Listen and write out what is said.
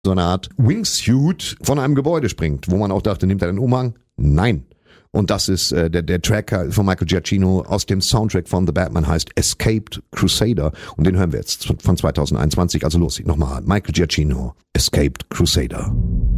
so eine Art Wingsuit von einem Gebäude springt, wo man auch dachte, nimmt er den Umhang? Nein. Und das ist der Track von Michael Giacchino aus dem Soundtrack von The Batman, heißt Escaped Crusader. Und den hören wir jetzt von 2021. Also los, nochmal. Michael Giacchino, Escaped Crusader.